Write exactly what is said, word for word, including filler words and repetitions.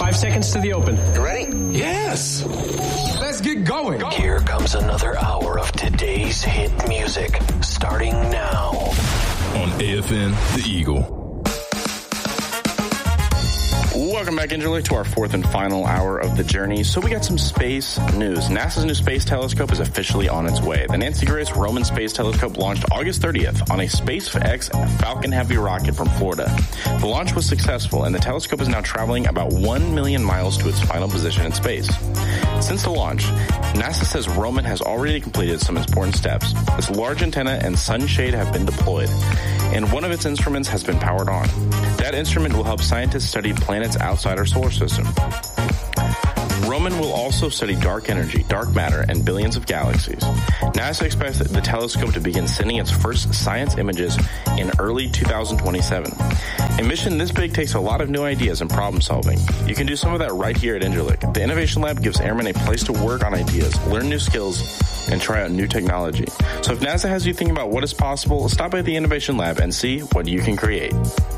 Five seconds to the open. You ready? Yes. Let's get going. Go. Here comes another hour of today's hit music, starting now. On A F N, The Eagle. Welcome back, Interlake, to our fourth and final hour of the journey. So we got some space news. NASA's new space telescope is officially on its way. The Nancy Grace Roman Space Telescope launched August thirtieth on a SpaceX Falcon Heavy rocket from Florida. The launch was successful, and the telescope is now traveling about one million miles to its final position in space. Since the launch, NASA says Roman has already completed some important steps. Its large antenna and sunshade have been deployed, and one of its instruments has been powered on. That instrument will help scientists study planets outside our solar system. Roman will also study dark energy, dark matter, and billions of galaxies. NASA expects the telescope to begin sending its first science images in early two thousand twenty-seven. A mission this big takes a lot of new ideas and problem solving. You can do some of that right here at Interlake. The Innovation Lab gives airmen a place to work on ideas, learn new skills, and try out new technology. So if NASA has you thinking about what is possible, stop by the Innovation Lab and see what you can create.